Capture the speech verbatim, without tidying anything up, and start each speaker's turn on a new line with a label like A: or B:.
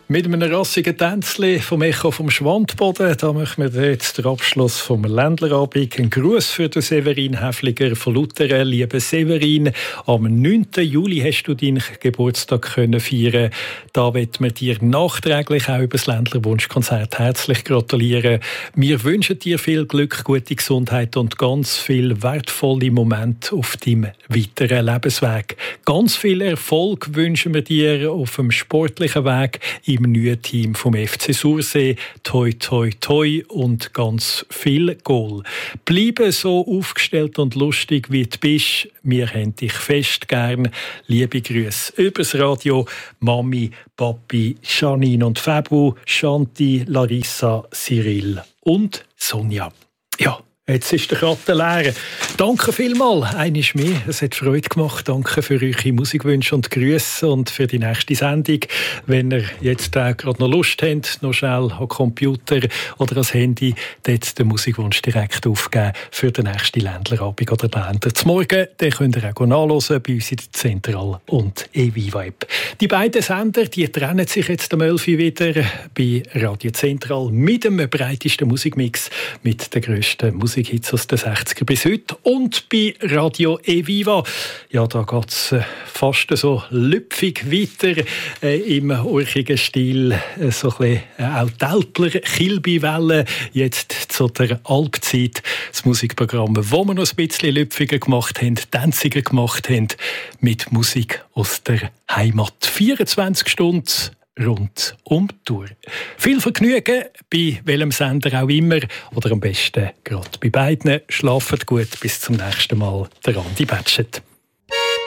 A: Mit einem rassigen Tänzchen vom Echo vom Schwandboden, da machen wir jetzt den Abschluss vom Ländlerabend. Ein Gruß für den Severin Häfliger von Lutheren. Lieber Severin, am neunten Juli hast du deinen Geburtstag können feiern. Da wollen wir dir nachträglich auch über das Ländlerwunschkonzert herzlich gratulieren. Wir wünschen dir viel Glück, gute Gesundheit und ganz viele wertvolle Momente auf deinem weiteren Lebensweg. Ganz viel Erfolg wünschen wir dir auf dem sportlichen Weg im neuen Team vom F C Sursee. Toi, toi, toi und ganz viel Goal. Bleibe so aufgestellt und lustig, wie du bist. Wir haben dich fest gern. Liebe Grüße übers Radio. Mami, Papi, Janine und Fabu, Shanti, Larissa, Cyril und Sonja. Ja. Jetzt ist der Karten leer. Danke vielmals, einmal mehr. Es hat Freude gemacht. Danke für eure Musikwünsche und Grüße und für die nächste Sendung. Wenn ihr jetzt auch gerade noch Lust habt, noch schnell am Computer oder ans Handy, dort den Musikwunsch direkt aufgeben für den nächsten Ländlerabend oder Länder. Zum Morgen, den könnt ihr auch nachhören bei uns in der Zentral und eViva-App. Die beiden Sender, die trennen sich jetzt am elf Uhr wieder bei Radio Zentral mit dem breitesten Musikmix, mit der grössten Musik Musikhits aus den sechziger bis heute. Und bei Radio eViva, ja, da geht es äh, fast so lüpfig weiter äh, im urchigen Stil. Äh, so ein bisschen äh, auch Teltler, Kilby-Welle, jetzt zu der Alpzeit. Das Musikprogramm, wo wir noch ein bisschen lüpfiger gemacht haben, tänziger gemacht haben, mit Musik aus der Heimat. vierundzwanzig Stunden rund um die Tour. Viel Vergnügen bei welchem Sender auch immer oder am besten gerade bei beiden. Schlaft gut, bis zum nächsten Mal. Der Andi Batschet.